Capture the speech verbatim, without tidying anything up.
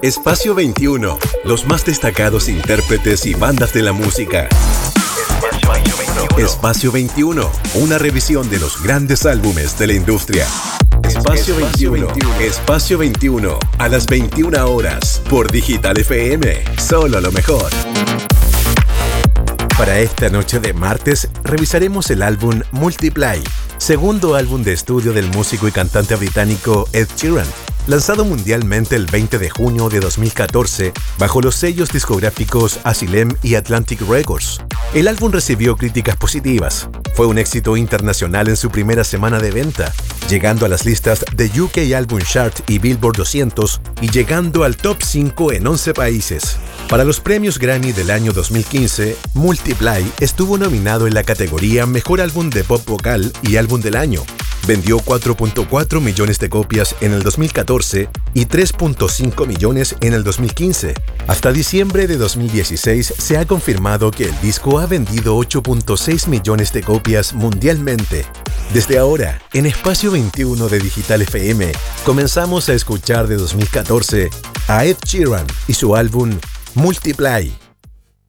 Espacio veintiuno, los más destacados intérpretes y bandas de la música. Espacio veintiuno. Espacio veintiuno, una revisión de los grandes álbumes de la industria. Espacio veintiuno, Espacio veintiuno, a las veintiuna horas, por Digital F M, solo lo mejor. Para esta noche de martes, revisaremos el álbum Multiply, segundo álbum de estudio del músico y cantante británico Ed Sheeran, lanzado mundialmente el veinte de junio de dos mil catorce bajo los sellos discográficos Asylum y Atlantic Records. El álbum recibió críticas positivas. Fue un éxito internacional en su primera semana de venta, llegando a las listas de U K Album Chart y Billboard doscientos y llegando al top cinco en once países. Para los premios Grammy del año dos mil quince, Multiply estuvo nominado en la categoría Mejor Álbum de Pop Vocal y Álbum del Año. Vendió cuatro punto cuatro millones de copias en el dos mil catorce y tres punto cinco millones en el dos mil quince. Hasta diciembre de dos mil dieciséis se ha confirmado que el disco ha vendido ocho punto seis millones de copias mundialmente. Desde ahora, en Espacio veintiuno de Digital F M, comenzamos a escuchar de dos mil catorce a Ed Sheeran y su álbum Multiply.